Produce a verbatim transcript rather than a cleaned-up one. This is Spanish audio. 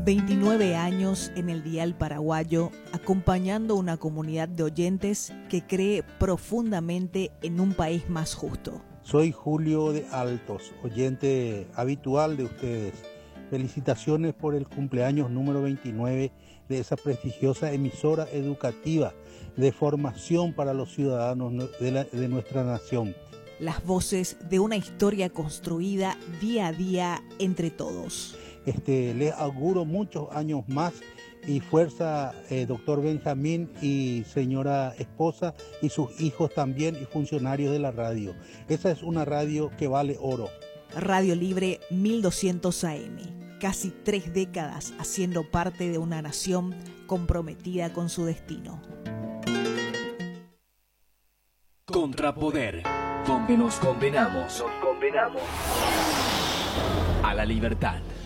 veintinueve años en el dial paraguayo, acompañando una comunidad de oyentes que cree profundamente en un país más justo. Soy Julio de Altos, oyente habitual de ustedes. Felicitaciones por el cumpleaños número veintinueve de esa prestigiosa emisora educativa de formación para los ciudadanos de, la, de nuestra nación. Las voces de una historia construida día a día entre todos. Este, les auguro muchos años más y fuerza, eh, doctor Benjamín y señora esposa y sus hijos también y funcionarios de la radio. Esa es una radio que vale oro. Radio Libre mil doscientos A M, casi tres décadas haciendo parte de una nación comprometida con su destino. Contrapoder, donde nos condenamos, nos condenamos a la libertad.